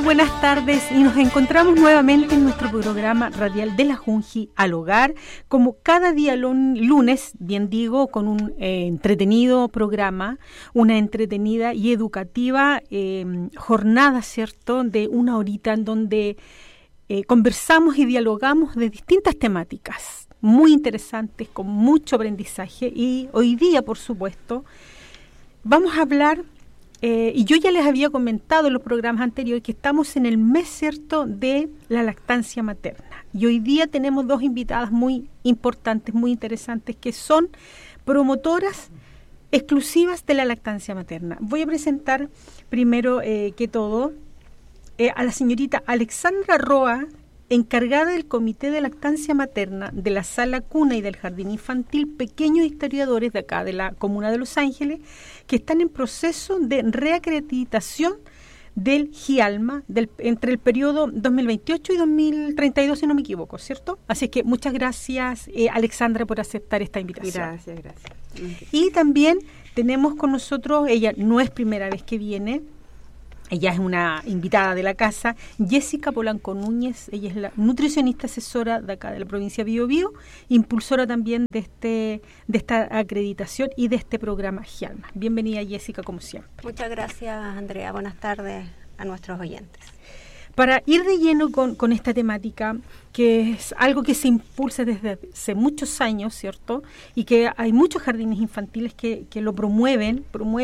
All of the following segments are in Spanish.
buenas tardes y nos encontramos nuevamente en nuestro programa radial de la Junji al Hogar, como cada día lunes, bien digo, con un entretenido programa, una entretenida y educativa jornada, ¿cierto?, de una horita en donde conversamos y dialogamos de distintas temáticas muy interesantes, con mucho aprendizaje. Y hoy día, por supuesto, vamos a hablar, y yo ya les había comentado en los programas anteriores, que estamos en el mes, ¿cierto?, de la lactancia materna. Y hoy día tenemos dos invitadas muy importantes, muy interesantes, que son promotoras exclusivas de la lactancia materna. Voy a presentar primero que todo a la señorita Alexandra Roa, encargada del Comité de Lactancia Materna de la Sala Cuna y del Jardín Infantil Pequeños Historiadores de acá, de la Comuna de Los Ángeles, que están en proceso de reacreditación del GIALMA entre el periodo 2028 y 2032, si no me equivoco, ¿cierto? Así que muchas gracias, Alexandra, por aceptar esta invitación. Gracias. Y también tenemos con nosotros, ella no es primera vez que viene, ella es una invitada de la casa, Jessica Polanco Núñez. Ella es la nutricionista asesora de acá de la provincia de Biobío, impulsora también de esta acreditación y de este programa GIALMA. Bienvenida, Jessica, como siempre. Muchas gracias, Andrea. Buenas tardes a nuestros oyentes. Para ir de lleno con esta temática, que es algo que se impulsa desde hace muchos años, ¿cierto? Y que hay muchos jardines infantiles que lo promueven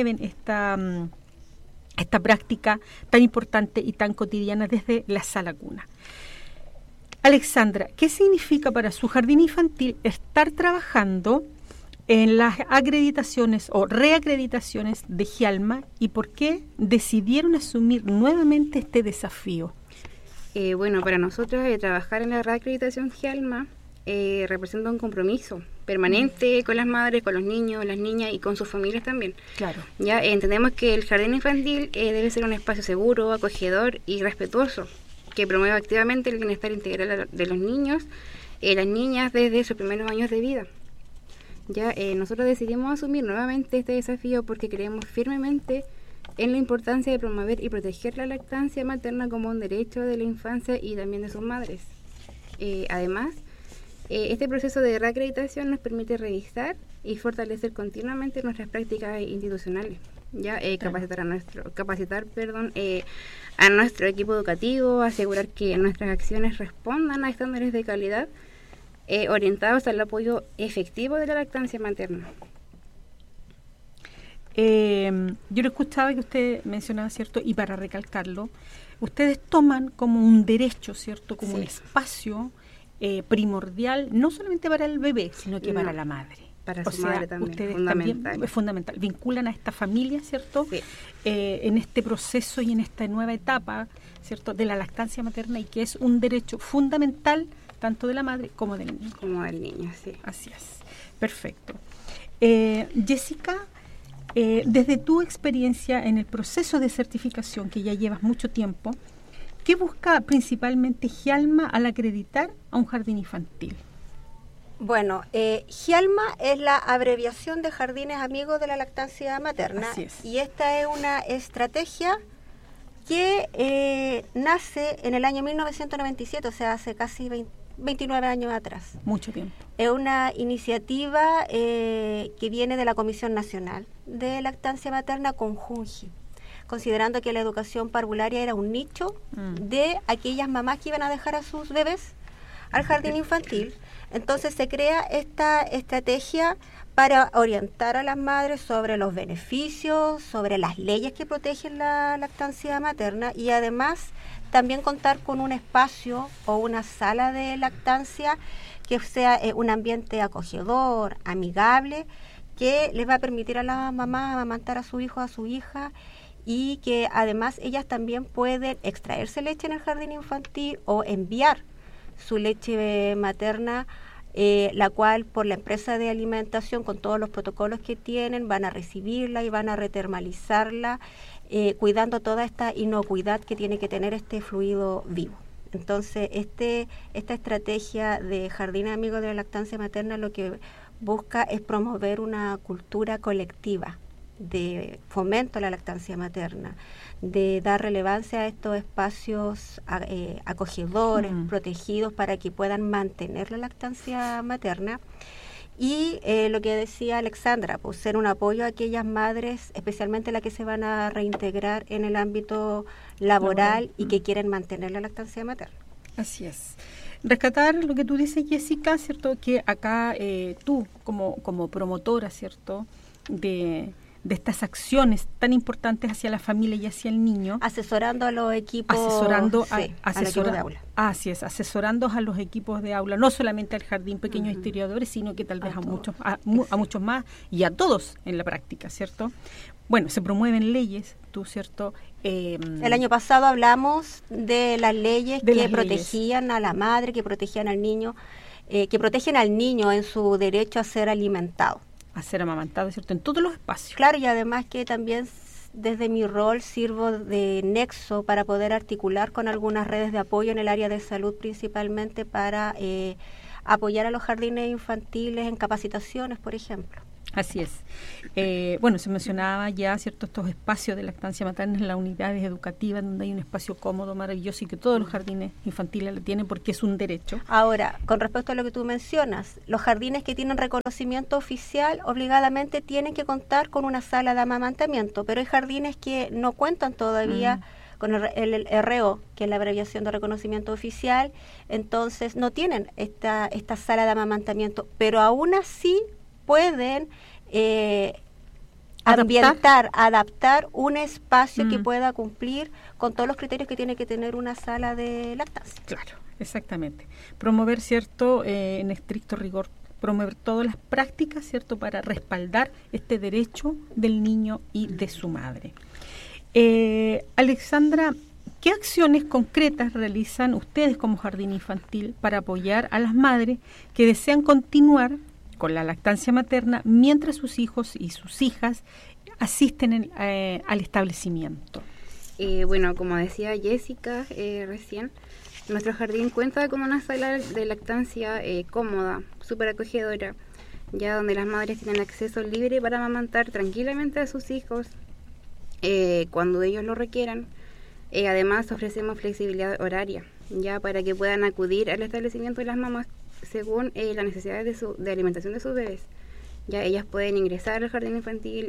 esta práctica tan importante y tan cotidiana desde la sala cuna. Alexandra, ¿qué significa para su jardín infantil estar trabajando en las acreditaciones o reacreditaciones de GIALMA y por qué decidieron asumir nuevamente este desafío? Bueno, para nosotros trabajar en la reacreditación GIALMA representa un compromiso permanente con las madres, con los niños, las niñas y con sus familias también. Claro. Ya entendemos que el jardín infantil debe ser un espacio seguro, acogedor y respetuoso, que promueva activamente el bienestar integral de los niños, las niñas desde sus primeros años de vida. Ya nosotros decidimos asumir nuevamente este desafío porque creemos firmemente en la importancia de promover y proteger la lactancia materna como un derecho de la infancia y también de sus madres. Además, este proceso de reacreditación nos permite revisar y fortalecer continuamente nuestras prácticas institucionales, ya capacitar a nuestro equipo educativo, asegurar que nuestras acciones respondan a estándares de calidad orientados al apoyo efectivo de la lactancia materna. Yo lo escuchaba que usted mencionaba, ¿cierto? Y para recalcarlo, ustedes toman como un derecho, ¿cierto? Como un espacio primordial, no solamente para el bebé, sino que para la madre. Para su madre también, ustedes fundamental. También es fundamental. Vinculan a esta familia, ¿cierto? Sí. En este proceso y en esta nueva etapa, ¿cierto?, de la lactancia materna, y que es un derecho fundamental tanto de la madre como del niño. Como del niño, sí. Así es. Perfecto. Jessica, desde tu experiencia en el proceso de certificación, que ya llevas mucho tiempo, ¿qué busca principalmente GIALMA al acreditar a un jardín infantil? Bueno, GIALMA es la abreviación de Jardines Amigos de la Lactancia Materna. Así es. Y esta es una estrategia que nace en el año 1997, o sea, hace casi 29 años atrás. Mucho tiempo. Es una iniciativa que viene de la Comisión Nacional de Lactancia Materna con Junji, considerando que la educación parvularia era un nicho de aquellas mamás que iban a dejar a sus bebés al jardín infantil. Entonces se crea esta estrategia para orientar a las madres sobre los beneficios, sobre las leyes que protegen la lactancia materna, y además también contar con un espacio o una sala de lactancia que sea un ambiente acogedor, amigable, que les va a permitir a la mamá amamantar a su hijo, a su hija, y que además ellas también pueden extraerse leche en el jardín infantil o enviar su leche materna, la cual por la empresa de alimentación, con todos los protocolos que tienen, van a recibirla y van a retermalizarla, cuidando toda esta inocuidad que tiene que tener este fluido vivo. Entonces, esta estrategia de Jardín Amigo de la Lactancia Materna lo que busca es promover una cultura colectiva de fomento a la lactancia materna, de dar relevancia a estos espacios acogedores, protegidos, para que puedan mantener la lactancia materna. Y lo que decía Alexandra, pues ser un apoyo a aquellas madres, especialmente las que se van a reintegrar en el ámbito laboral y que quieren mantener la lactancia materna. Así es. Rescatar lo que tú dices, Jessica, ¿cierto? Que acá tú, como promotora, ¿cierto?, de estas acciones tan importantes hacia la familia y hacia el niño. Asesorando a los equipos, asesorando de aula. Así es, asesorando a los equipos de aula, no solamente al jardín Pequeños Historiadores, sino que tal vez a muchos más y a todos en la práctica, ¿cierto? Bueno, se promueven leyes, tú, ¿cierto? El año pasado hablamos de las leyes que protegían a la madre, que protegían al niño, que protegen al niño en su derecho a ser alimentado. A ser amamantado, ¿cierto? En todos los espacios. Claro, y además que también desde mi rol sirvo de nexo para poder articular con algunas redes de apoyo en el área de salud, principalmente para apoyar a los jardines infantiles en capacitaciones, por ejemplo. Así es. Bueno, se mencionaba ya, ¿cierto?, estos espacios de lactancia materna en las unidades educativas, donde hay un espacio cómodo, maravilloso, y que todos los jardines infantiles lo tienen porque es un derecho. Ahora, con respecto a lo que tú mencionas, los jardines que tienen reconocimiento oficial obligadamente tienen que contar con una sala de amamantamiento, pero hay jardines que no cuentan todavía con el RO, que es la abreviación de reconocimiento oficial, entonces no tienen esta sala de amamantamiento, pero aún así pueden adaptar un espacio que pueda cumplir con todos los criterios que tiene que tener una sala de lactancia. Claro, exactamente. Promover, ¿cierto?, en estricto rigor, promover todas las prácticas, ¿cierto?, para respaldar este derecho del niño y de su madre. Alexandra, ¿qué acciones concretas realizan ustedes como jardín infantil para apoyar a las madres que desean continuar con la lactancia materna mientras sus hijos y sus hijas asisten al establecimiento? Bueno, como decía Jessica recién, nuestro jardín cuenta con una sala de lactancia cómoda, súper acogedora, ya donde las madres tienen acceso libre para amamantar tranquilamente a sus hijos cuando ellos lo requieran. Además, ofrecemos flexibilidad horaria, ya para que puedan acudir al establecimiento de las mamás según las necesidades de alimentación de sus bebés. Ya ellas pueden ingresar al jardín infantil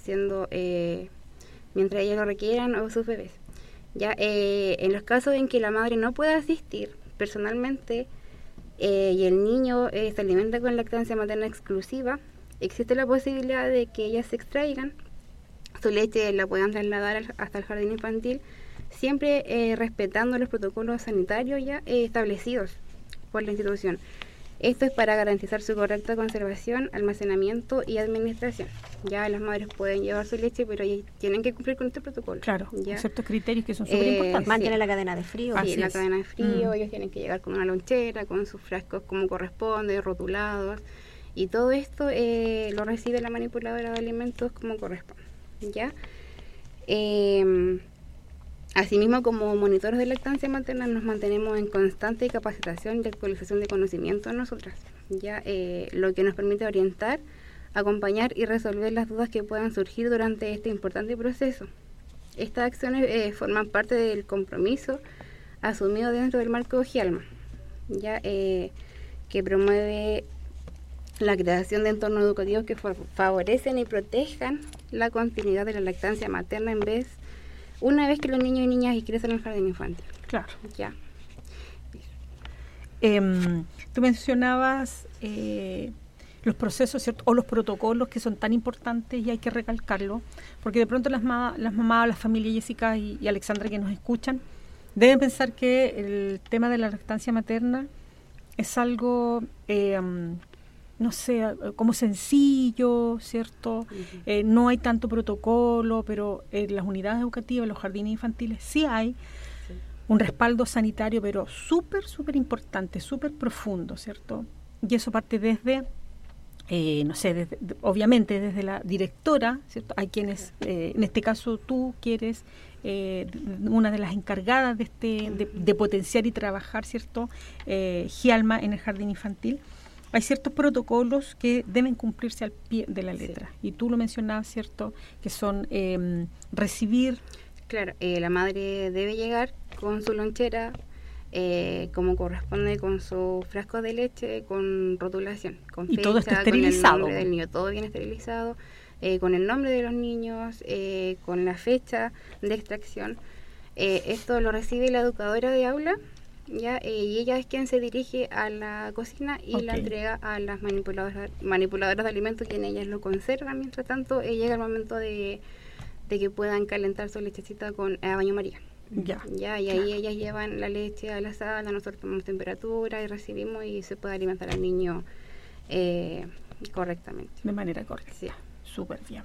mientras ellas lo requieran o sus bebés. Ya en los casos en que la madre no pueda asistir personalmente y el niño se alimenta con lactancia materna exclusiva, existe la posibilidad de que ellas se extraigan su leche, la puedan trasladar hasta el jardín infantil, siempre respetando los protocolos sanitarios ya establecidos por la institución. Esto es para garantizar su correcta conservación, almacenamiento y administración. Ya las madres pueden llevar su leche, pero ellas tienen que cumplir con este protocolo. Claro, ¿ya? Ciertos criterios que son súper importantes. Mantienen la cadena de frío. Sí, la cadena de frío, ellos tienen que llegar con una lonchera, con sus frascos como corresponde, rotulados, y todo esto lo recibe la manipuladora de alimentos como corresponde. ¿Ya? Asimismo, como monitores de lactancia materna, nos mantenemos en constante capacitación y actualización de conocimiento nosotras, ya lo que nos permite orientar, acompañar y resolver las dudas que puedan surgir durante este importante proceso. Estas acciones forman parte del compromiso asumido dentro del marco GIALMA, ya que promueve la creación de entornos educativos que favorecen y protejan la continuidad de la lactancia materna una vez que los niños y niñas ingresan al jardín infantil. Claro. Ya. Tú mencionabas los procesos, ¿cierto?, o los protocolos que son tan importantes y hay que recalcarlo, porque de pronto las mamás, las familias, Jessica y Alexandra que nos escuchan, deben pensar que el tema de la lactancia materna es algo no sé, como sencillo, ¿cierto? No hay tanto protocolo, pero en las unidades educativas, en los jardines infantiles, sí hay un respaldo sanitario, pero súper importante, súper profundo, ¿cierto? Y eso parte desde, no sé, obviamente desde la directora, ¿cierto? Hay quienes, en este caso tú, que eres una de las encargadas de potenciar y trabajar, ¿cierto? GIALMA en el jardín infantil. hay ciertos protocolos que deben cumplirse al pie de la letra. Sí. Y tú lo mencionabas, ¿cierto? Que son recibir... Claro, la madre debe llegar con su lonchera, como corresponde, con su frasco de leche, con rotulación, con fecha, todo está esterilizado. Con el nombre del niño, todo bien esterilizado, con el nombre de los niños, con la fecha de extracción. Esto lo recibe la educadora de aula, ¿ya? Y ella es quien se dirige a la cocina y la entrega a las manipuladoras de alimentos, quienes ellas lo conservan. Mientras tanto, llega el momento de que puedan calentar su lechecita a baño María. Y ahí ellas llevan la leche a la sala, nosotros tomamos temperatura y recibimos y se puede alimentar al niño correctamente. De manera correcta. Sí. Súper bien.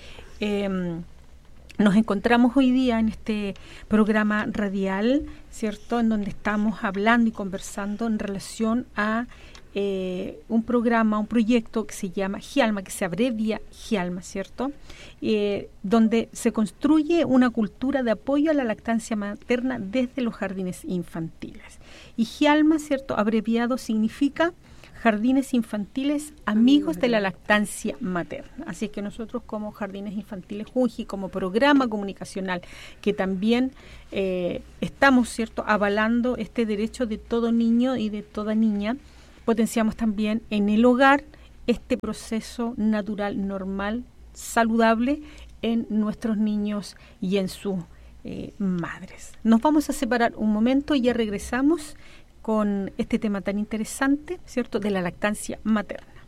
Nos encontramos hoy día en este programa radial, ¿cierto?, en donde estamos hablando y conversando en relación a un proyecto que se llama GIALMA, que se abrevia GIALMA, ¿cierto?, donde se construye una cultura de apoyo a la lactancia materna desde los jardines infantiles. Y GIALMA, ¿cierto?, abreviado significa Jardines Infantiles Amigos de la Lactancia Materna. Así es que nosotros como Jardines Infantiles Junji, como programa comunicacional, que también estamos, ¿cierto?, avalando este derecho de todo niño y de toda niña, potenciamos también en el hogar este proceso natural, normal, saludable en nuestros niños y en sus madres. Nos vamos a separar un momento y ya regresamos con este tema tan interesante, ¿cierto?, de la lactancia materna.